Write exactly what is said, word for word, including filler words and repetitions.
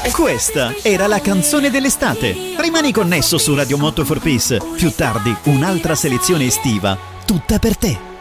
Questa era la canzone dell'estate. Rimani connesso su Radio Moto for Peace. Più tardi un'altra selezione estiva, tutta per te.